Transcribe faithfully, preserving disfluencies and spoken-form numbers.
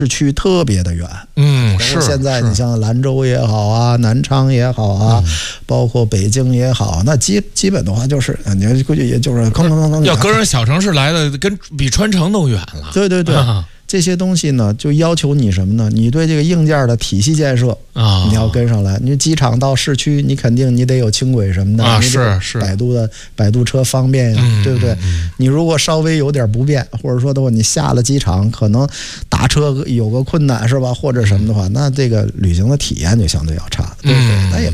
市区特别的远， 嗯，是。 包括现在你像兰州也好啊，南昌也好啊，嗯、包括北京也好，那基基本的话就是，你估计也就是吭吭吭吭。 要搁人小城市来的，跟比川城都远了。 对对对。啊这些东西呢，就要求你什么呢？你对这个硬件的体系建设啊，你要跟上来。你机场到市区，你肯定你得有轻轨什么的啊，是是， 摆渡的摆渡车方便呀， 嗯、 对不对？ 嗯、 你如果稍微有点不便，或者说的话，你下了机场可能打车有个困难是吧？或者什么的话，那这个旅行的体验就相对要差，对不对？那也。